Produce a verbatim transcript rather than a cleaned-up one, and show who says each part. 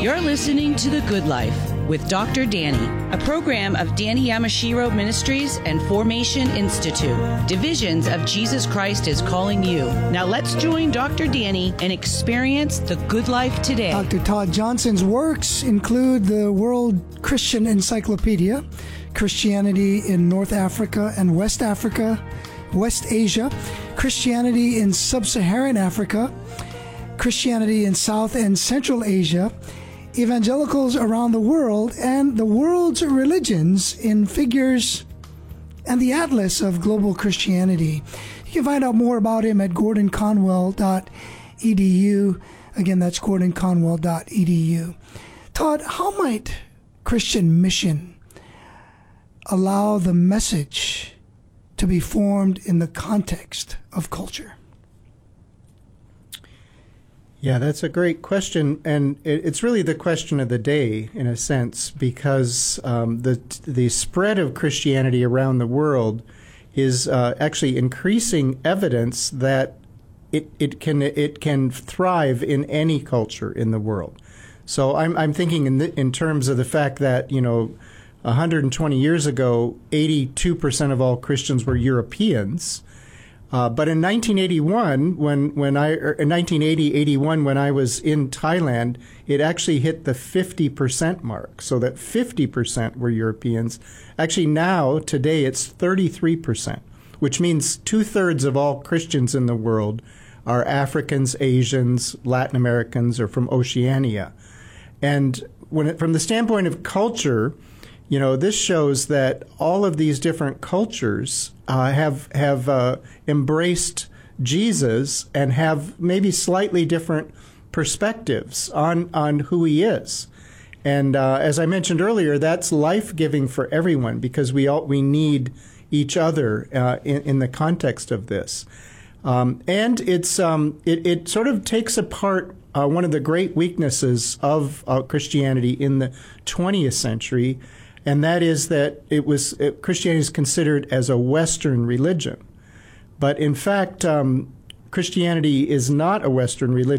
Speaker 1: You're listening to The Good Life with Doctor Danny, a program of Danny Yamashiro Ministries and Formation Institute. Divisions of Jesus Christ is calling you. Now let's join Doctor Danny and experience the good life today.
Speaker 2: Doctor Todd Johnson's works include the World Christian Encyclopedia, Christianity in North Africa and West Africa, West Asia, Christianity in Sub-Saharan Africa, Christianity in South and Central Asia, Evangelicals Around the World, and the World's Religions in Figures, and the Atlas of Global Christianity. You can find out more about him at gordon conwell dot e d u. Again, that's gordon conwell dot e d u. Todd, how might Christian mission allow the message to be formed in the context of culture?
Speaker 3: Yeah, that's a great question, and it, it's really the question of the day, in a sense, because um, the the spread of Christianity around the world is uh, actually increasing evidence that it it can it can thrive in any culture in the world. So I'm I'm thinking in the, in terms of the fact that, you know, one hundred twenty years ago, eighty-two percent of all Christians were Europeans. Uh, but in nineteen eighty-one, when when I er, in nineteen eighty, eighty-one, when I was in Thailand, it actually hit the fifty percent mark, so that fifty percent were Europeans. Actually, now today it's thirty-three percent, which means two-thirds of all Christians in the world are Africans, Asians, Latin Americans, or from Oceania. And when it, from the standpoint of culture, you know, this shows that all of these different cultures uh, have have uh, embraced Jesus and have maybe slightly different perspectives on, on who he is. And uh, as I mentioned earlier, that's life-giving for everyone because we all, we need each other uh, in, in the context of this. Um, and it's um, it, it sort of takes apart uh, one of the great weaknesses of uh, Christianity in the twentieth century, and that is that it was it, Christianity is considered as a Western religion. But in fact, um, Christianity is not a Western religion.